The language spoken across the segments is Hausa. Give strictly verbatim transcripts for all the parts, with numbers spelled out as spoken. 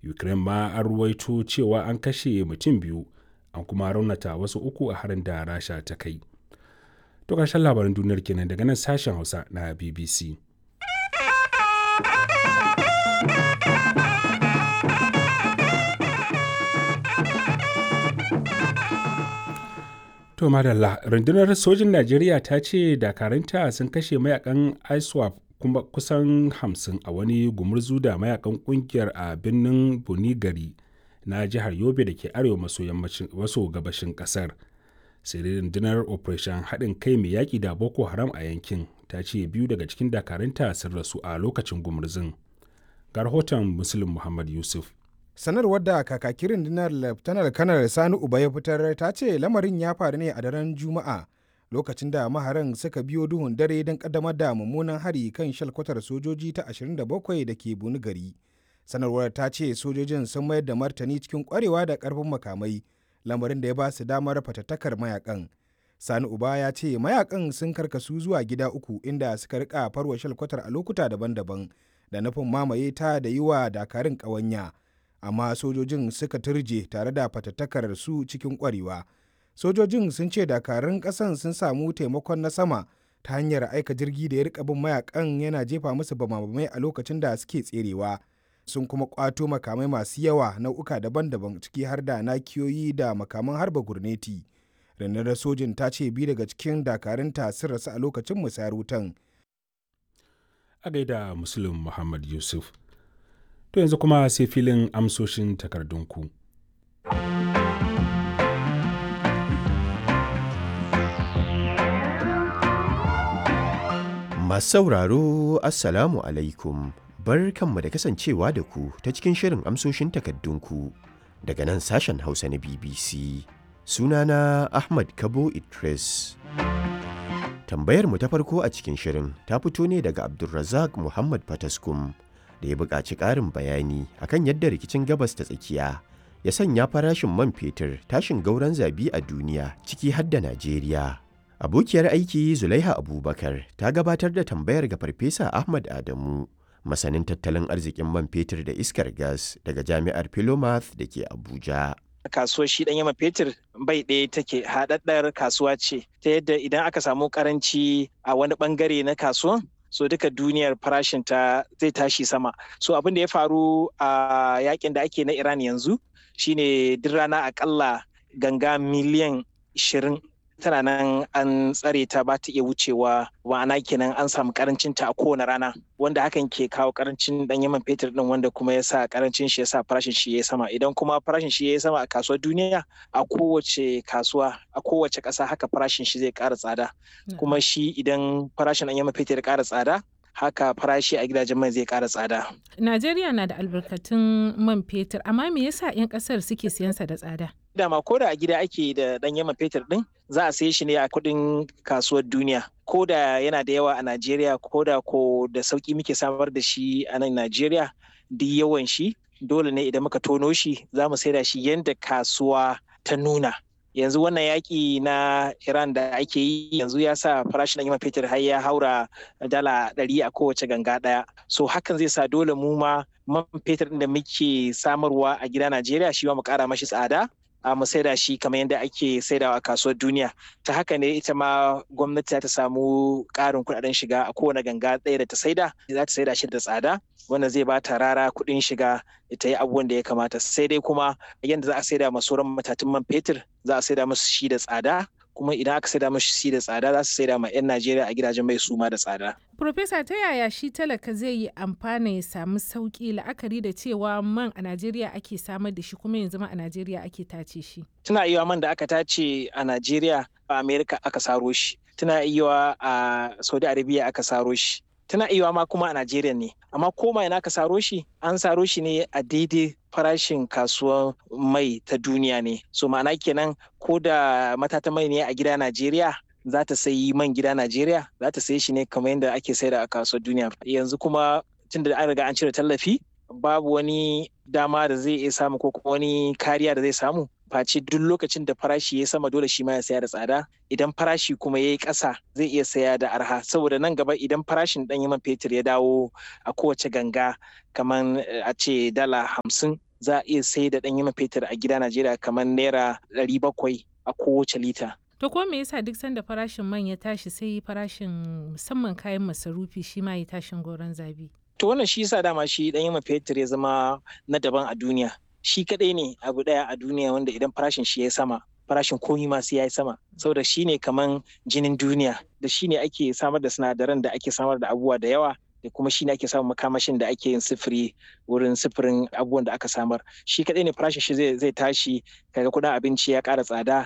Ukraine ma an ruwaito cewa an kashe mutum biyu an kuma raunata wasu uku a harin da Rasha ta kai. To ƙarshen labaran duniyar kenan daga nan sashen Hausa na B B C. To madalla, rundunar sojin Najeriya ta ce dakaranta sun kashe mayakan ISWAP kuma kusan hamsin a wani gumurzu da mayakan kungiyar a birnin Bunigari na jihar Yobe da ke arewa maso gabashin kasar. Sai dai rundunar Operation haɗin kai mai yaƙi da Boko Haram a yankin ta ce biyu daga cikin dakaranta sun rasu a lokacin gumurzun. Ga rahoton Muslim Muhammad Yusuf. Sanarwar da kakakin rundunar Laftanar Kanar Sani Uba ya fitar ta ce lamarin ya faru ne a daren Juma'a lokacin da maharan suka biyo duhun dare don kaddamar da mummunan hari kan shalkwatar sojoji ta ashirin da bakwai da ke Bunigari. Sanarwar ta ce sojojin sun mayar da martani cikin kwarewa da karfin makamai, lamarin da ya ba su damar fatattakar mayakan. Sani Uba ya ce mayakan sun karkasu zuwa gida uku inda suka rika farwa shalkwatar a lokuta daban-daban da nufin mamaye ta da yi wa dakarun ƙawanya. Amma sojojin suka turje tare da fatattakar su cikin kwarewa. Sojojin sun ce dakarun ƙasan sun samu taimakon na sama ta hanyar aika jirgi da ya rika bin mayakan yana jefa musu bamabamai a lokacin da suke tserewa. Sun kuma kwato makamai masu yawa nau'uka daban-daban ciki har da nakiyoyi da makaman harba gurneti. Rundunar sojin ta ce biyu daga cikin dakarunta sun rasu a lokacin musayar wutan. A gaida Muslim Muhammad Yusuf. To yanzu kuma sai filin amsoshin takardunku. Masu sauraro, Assalamu alaikum. Barkanmu da kasancewa da ku ta cikin shirin amsoshin takardunku daga nan sashen Hausa na B B C. Sunana Ahmad Kabo Idris. Tambayar mu ta farko a cikin shirin ta fito ne daga Abdulrazak Muhammad Fataskum. Da ya buƙaci ƙarin bayani akan yadda rikicin gabas ta tsakiya ya sanya farashin man fetur tashin gauran zabi a duniya ciki har da Najeriya. Abokiyar aiki Zulaiha Abubakar ta gabatar da tambayar ga Farfesa Ahmad Adamu, masanin tattalin arzikin man fetur da iskar gas daga Jami'ar Philomath da ke Abuja. Kasuwar shi ɗan man fetur bai ɗaya take, haɗaɗɗar kasuwa ce ta yadda idan aka samu ƙaranci a wani ɓangare na kasuwan so duka duniyar farashin ta zai tashi sama. So abin da ya faru a yakin da ake na Iran yanzu shine duk rana akalla ganga miliyan ishirin tana nan an tsare ta ba ta iya wucewa, ma'ana kenan an samu karancin ta a kowane rana, wanda hakan ke kawo karancin dan yaman fetur din, wanda kuma ya sa karancin shi ya sa farashin shi ya sama. Idan kuma farashin shi ya sama a kasuwar duniya, a kowace kasuwa a kowace ƙasa haka farashin shi zai ƙara tsada. Kuma shi idan farashin dan yaman fetur ya ƙara tsada, haka farashi a gidajen mai zai ƙara tsada. Najeriya na da albarkatun man fetur, amma me yasa 'yan ƙasar suke siyansa da tsada? Dama ko da a gida ake da ɗan yaman fetur ɗin, za a saye shi ne a kuɗin kasuwar duniya. Ko da yana da yawa a Najeriya, ko da ko da sauƙi muke samar da shi a nan Najeriya, duk yawan shi dole ne idan muka tono shi za mu saida shi yadda kasuwa ta nuna. Yanzu wannan yaƙi na Iran da ake yi yanzu ya sa farashin ɗan yaman fetur har ya haura dala ɗari a kowace ganga ɗaya. So hakan zai sa dole mu ma man fetur ɗin da muke samarwa a gida Najeriya shi ma mu ƙara mashi tsada. a mu saida shi kamar yadda ake saidawa a kasuwar duniya. Ta haka ne ita ma gwamnati ta samu ƙarin kuɗaɗen shiga a kowane ganga ɗaya da ta saida, za ta saida shi da tsada, wanda zai ba ta rara kuɗin shiga ta yi abubuwan da ya kamata. Sai dai kuma yadda za a saida ma sauran matatun man fetur, za a saida musu shi da tsada, kuma idan aka saida mashi shi da tsada za su saida ma 'yan Najeriya a gidajen mai suma da tsada. Profesa, ta yaya shi talaka zai yi amfana ya samu sauki la'akari da cewa man a Najeriya ake samar da shi kuma yanzu ma a Najeriya ake tace shi? Tuna iya man da aka tace a Najeriya a Amerika aka saro shi. Tuna iya a Saudi Arabia aka saro shi. Tana iya ma kuma a Najeriya ne. Amma koma ina aka saro shi? An saro shi ne a daidai farashin kasuwar mai ta duniya ne. So ma'ana kenan ko da matata mai ne a gida Najeriya, za ta sayi man gida Najeriya, za ta sayi shi ne kamar yadda ake saida a kasuwar duniya. Yanzu kuma tunda an riga an cire tallafi, babu wani dama da zai iya samu ko kuma wani kariya da zai samu. Face duk lokacin da farashi ya sama dole shi ma ya saya da tsada. Idan farashi kuma ya yi ƙasa zai iya saya da arha. Saboda nan gaba idan farashin ɗanyen man fetur ya dawo a kowace ganga kamar a ce dala hamsin, za a iya sai da ɗanyen man fetur a gida Najeriya kamar naira ɗari bakwai a kowace lita. To ko me yasa duk sanda farashin man ya tashi sai farashin musamman kayan masarufi shi ma ya tashin goron zabi? To wannan shi yasa dama shi ɗanyen man fetur ya zama na daban a duniya. Shi kaɗai ne abu ɗaya a duniya wanda idan farashin shi ya sama, farashin komi ma sai ya yi sama. Saboda shi ne kaman jinin duniya, da shi ne ake samar da sinadaran da ake samar da abubuwa da yawa, da kuma shi ne ake samun makamashin da ake yin sifiri wurin sifirin abubuwan da aka samar. Shi kaɗai ne farashin shi zai, zai tashi, kaga kuɗin abinci ya ƙara tsada,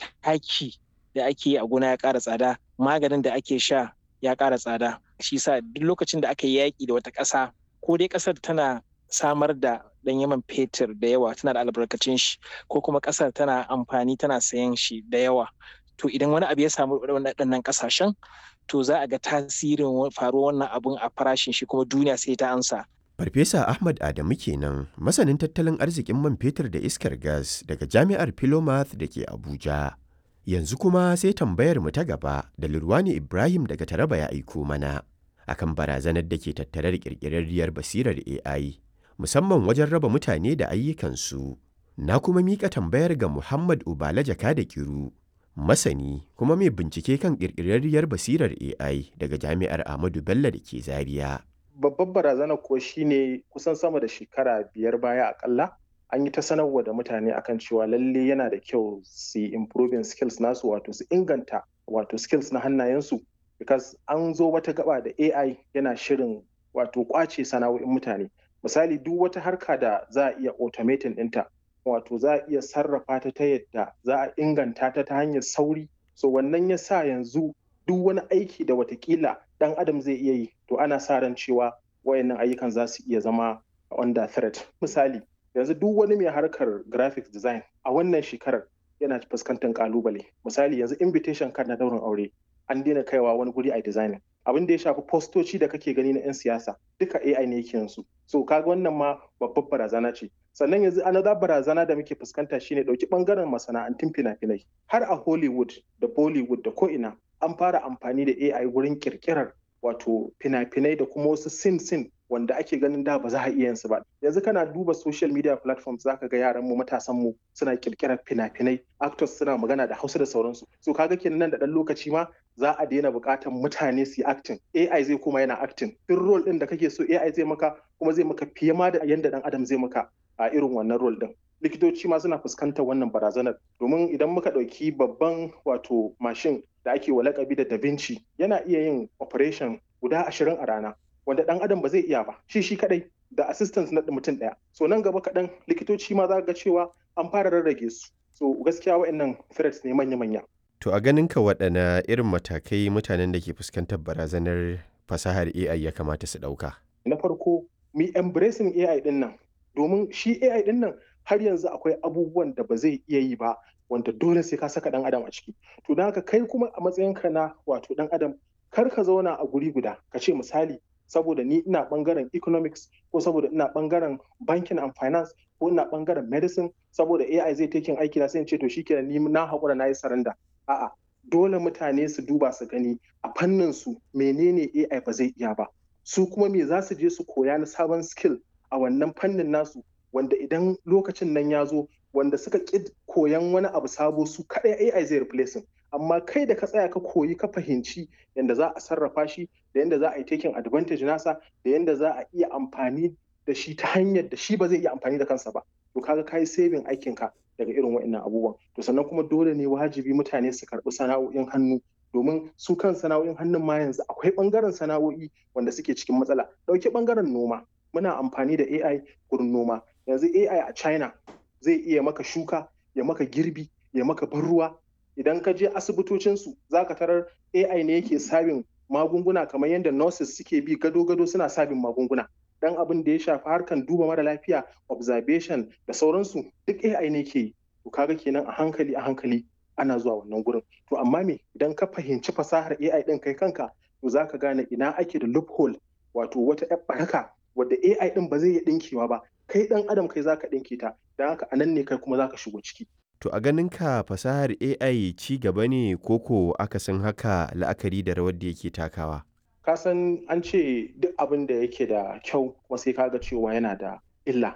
taki da ake yi a gona ya ƙara tsada, maganin da ake sha ya ƙara tsada. Shi sa duk lokacin da aka yi yaƙi da wata ƙasa, ko dai ƙasar tana samar da ɗanyen man fetur da yawa, tana da albarkacin shi, ko kuma ƙasar tana amfani tana sayan shi da yawa. To idan wani abu ya samu waɗannan ƙasashen, to za a ga tasirin faruwar wannan abun a farashin shi, kuma duniya sai ta ansa. Farfesa Ahmad Adamu kenan, masanin tattalin arzikin man fetur da iskar gas daga Jami'ar Philomath da ke Abuja. Yanzu kuma sai tambayar mu ta gaba da Lurwani Ibrahim daga Taraba ya aiko mana akan barazanar da ke tattare da ƙirƙirarriyar basirar A I, musamman wajen raba mutane da ayyukansu. Na kuma miƙa tambayar ga Muhammad Ubala Jaka da Kiru, masani kuma mai bincike kan ƙirƙirarriyar basirar A I daga Jami'ar Ahmadu Bello da ke Zaria. Babbar barazana kuwa shine kusan sama da shekara biyar baya akalla an yi ta sanarwa da mutane akan cewa lalle yana da kyau su yi improving skills nasu, wato su inganta wato skills na hannayensu, because an zo wata gaba da A I yana shirin wato kwace sana'o'in mutane. Misali, duk wata harka da za a iya automating ɗinta, wato za a iya sarrafa ta ta yadda za a inganta ta ta hanyar sauri. So wannan ya sa yanzu duk wani aiki da watakila ɗan adam zai iya yi, to ana sa ran cewa wayannan ayyukan za su iya zama under threat. Misali, yanzu duk wani mai harkar graphic design a wannan shekarar yana fuskantar kalubale. Misali, yanzu invitation card na daurin aure an daina kaiwa wani guri a designing. Abin da ya shafi postoci da kake gani na 'yan siyasa duka A I ne yake yanzu. So kaga wannan ma babbar barazana ce. Sannan yanzu another barazana da muke fuskanta shine dauki bangaren masana'antun fina-finai. Har a Hollywood da Bollywood da ko'ina an fara amfani da A I wurin kirkirar wato fina-finai da kuma wasu sin-sin wanda ake ganin da ba za a iya yinsu ba. Yanzu kana duba social media platforms zaka ga yaran mu matasan mu suna kirkirar fina-finai, actors suna magana da Hausa da sauransu. So kaga kenan nan da dan lokaci ma za a daina buƙatar mutane su yi acting. A I zai kuma yana acting. Duk role din da kake so A I zai maka, kuma zai maka fiye ma da yanda dan adam zai maka a irin wannan role din. Likitoci ma suna fuskantar wannan barazanar, domin idan muka ɗauki babban wato mashin da ake wa lakabi da Da Vinci, yana iya yin operation guda ashirin a rana, wanda ɗan adam ba zai iya ba, shi shi kaɗai da assistance na mutum ɗaya. So nan gaba kaɗan likitoci ma za ga cewa an fara rarrage su. So gaskiya waɗannan threats ne manya-manya. To a ganin ka waɗanne irin matakai mutanen da ke fuskantar barazanar fasahar A I ya kamata su ɗauka? Na farko, mi embracing A I ɗin nan, domin shi A I ɗin nan har yanzu akwai abubuwan da ba zai iya yi ba, wanda dole sai ka saka ɗan adam a ciki. To don haka kai kuma a matsayinka na wato ɗan adam, kar ka zauna a guri guda ka ce misali saboda ni ina ɓangaren economics, ko saboda ina ɓangaren banking and finance, ko ina ɓangaren medicine, saboda A I zai taking aiki na sai in ce to shikenan ni na haƙura na yi saranda. A'a, dole mutane su duba su gani a fannin su menene A I ba zai iya ba, su kuma me za su je su koya na sabon skill a wannan fannin nasu, wanda idan lokacin nan ya zo wanda suka ƙi koyan wani abu sabo su kaɗai A I zai replace. Amma kai da ka tsaya ka koyi ka fahimci yadda za a sarrafa shi, da yadda za a yi taking advantage nasa, da yadda za a iya amfani da shi ta hanyar da shi ba zai iya amfani da kansa ba, to kaga ka yi saving aikinka daga irin waɗannan abubuwan. To sannan kuma dole ne wajibi mutane su karɓi sana'o'in hannu, domin su kan sana'o'in hannun ma yanzu akwai ɓangaren sana'o'i wanda suke cikin matsala. Ɗauki ɓangaren noma, muna amfani da A I gurin noma. Yanzu A I a China zai iya maka shuka, ya maka girbi, ya maka ban ruwa. Idan ka je asibitocinsu za ka tarar A I ne yake sabin magunguna, kamar yadda nurses suke bi gado-gado suna sabin magunguna. Dan abin da ya shafi harkan duba mara lafiya, observation da sauransu duk A I ne ke yi. To kaga kenan a hankali a hankali ana zuwa wannan gurin. To amma me idan ka fahimci fasahar A I ɗin kai kanka, to za ka gane ina ake da loophole, wato wata ƴar baraka wadda A I ɗin ba zai iya ɗinkewa ba, kai ɗan adam kai za ka ɗinke ta, don haka anan ne kai kuma za ka shigo ciki. To a ganin ka fasahar A I ci gaba ne koko akasin haka la'akari da rawar da yake takawa? Ka san an ce duk abin da yake da kyau kuma sai kaga cewa yana da illa.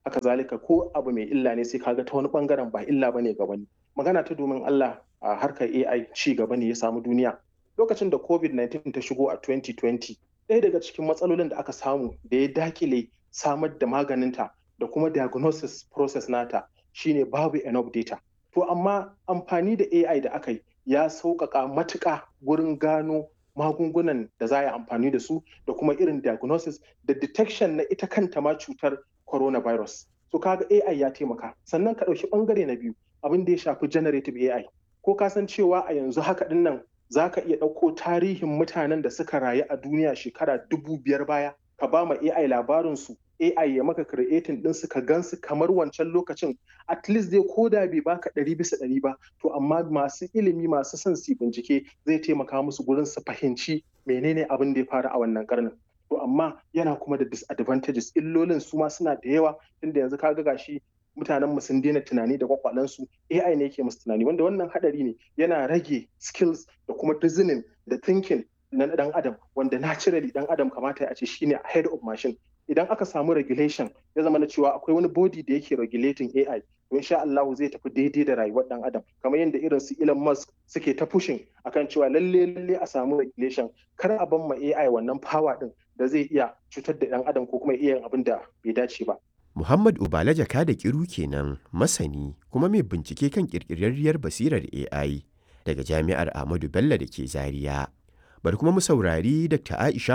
haka zalika ko abu mai illa ne sai kaga ta wani bangaren ba illa bane ga wani. Magana ta domin Allah, a harkar A I ci gaba ne ya samu duniya. Lokacin da covid nineteen ta shigo a twenty twenty, ɗaya daga cikin matsalolin da aka samu da ya dakile samar da maganinta da kuma diagnosis process nata shine babu enough data. To amma amfani da A I da aka yi ya sauƙaƙa matuƙa gurin gano magungunan da za a yi amfani da su da kuma irin diagnosis da detection na ita kanta ma cutar coronavirus. So kaga A I ya taimaka. Sannan ka ɗauki ɓangare na biyu, abin da ya shafi generative A I. Ko ka san cewa a yanzu haka ɗin nan za ka iya ɗauko tarihin mutanen da suka rayu a duniya shekara dubu biyar baya, ka ba ma A I labarinsu, A I ya maka creating ɗinsu ka gansu kamar wancan lokacin, at least dai ko da bai baka ɗari bisa ɗari ba, to amma masu ilimi masu son su bincike zai taimaka musu gurin su fahimci menene abin da ya faru a wannan karnin. To amma yana kuma da disadvantages, illolin su ma suna da yawa, tunda yanzu ka ga gashi mutanen mu sun daina tunani da kwakwalensu, A I ne yake musu tunani, wanda wannan hadari ne, yana rage skills da kuma reasoning da thinking na dan adam, wanda naturally dan adam kamata ya ce shine ahead of machine. Idan aka samu regulation ya zama na cewa akwai wani body da yake regulating A I, to insha Allah zai tafi daidai da rayuwar dan adam, kamar yadda irin su Elon Musk suke ta pushing akan cewa lalle lalle a samu regulation, kar a ban ma A I wannan power din da zai iya cutar da dan adam ko kuma iya yin abin da bai dace ba. Muhammad Ubala Jaka da Kiru kenan, masani kuma mai bincike kan ƙirƙirarriyar basirar A I daga Jami'ar Ahmadu Bello da ke Zaria. Bari kuma mu saurari Dakta Aisha